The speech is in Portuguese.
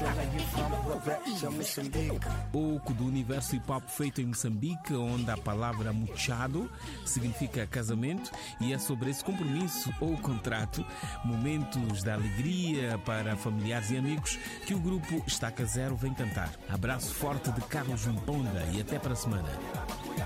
Pouco do universo hip hop feito em Moçambique, onde a palavra muchado significa casamento, e é sobre esse compromisso ou contrato, momentos da alegria para familiares e amigos, que o grupo Estaca Zero vem cantar. Abraço forte de Carlos Mponga e até para a semana.